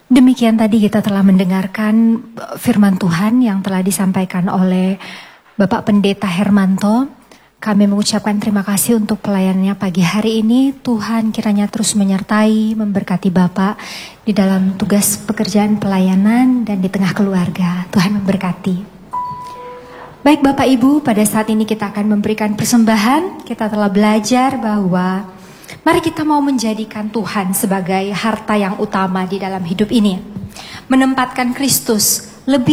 Demikian tadi kita telah mendengarkan firman Tuhan yang telah disampaikan oleh Bapak Pendeta Hermanto. Kami mengucapkan terima kasih untuk pelayanannya pagi hari ini. Tuhan kiranya terus menyertai, memberkati Bapak di dalam tugas pekerjaan pelayanan dan di tengah keluarga. Tuhan memberkati. Baik Bapak Ibu, pada saat ini kita akan memberikan persembahan. Kita telah belajar bahwa mari kita mau menjadikan Tuhan sebagai harta yang utama di dalam hidup ini. Menempatkan Kristus lebih